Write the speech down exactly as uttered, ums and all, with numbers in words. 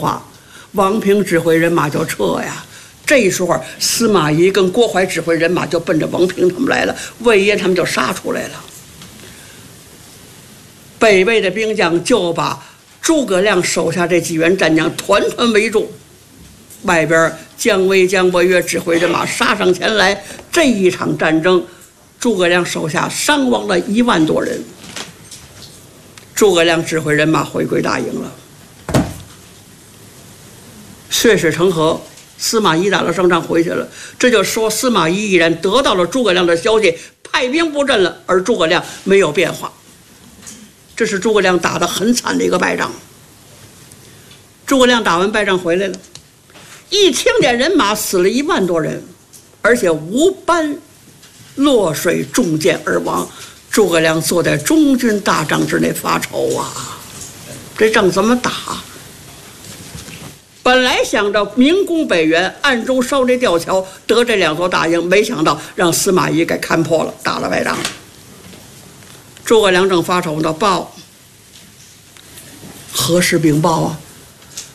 话，王平指挥人马就撤呀。这时候，司马懿跟郭淮指挥人马就奔着王平他们来了，魏延他们就杀出来了。北魏的兵将就把诸葛亮手下这几员战将团团围住，外边姜维、姜伯约指挥人马杀上前来。这一场战争，诸葛亮手下伤亡了一万多人。诸葛亮指挥人马回归大营了，血水成河。司马懿打了胜仗回去了，这就说司马懿依然得到了诸葛亮的消息，派兵布阵了，而诸葛亮没有变化。这是诸葛亮打得很惨的一个败仗。诸葛亮打完败仗回来了，一听见人马死了一万多人，而且无班落水中箭而亡，诸葛亮坐在中军大帐之内发愁啊，这仗怎么打？本来想着明攻北原，暗中烧这吊桥，得这两座大营，没想到让司马懿给看破了，打了败仗。诸葛亮正发愁呢，报何时禀报啊？